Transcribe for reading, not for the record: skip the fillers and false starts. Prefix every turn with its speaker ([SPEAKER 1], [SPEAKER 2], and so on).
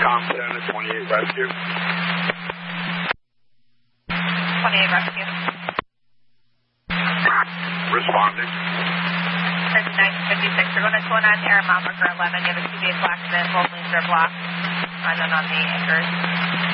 [SPEAKER 1] Com Center, 28 Rescue.
[SPEAKER 2] 28 Rescue.
[SPEAKER 1] Responding.
[SPEAKER 2] 1956. We're going to 29 Air Mile Marker 11. You have a 2 vehicle accident. Both lanes are blocked. And then on the anchors.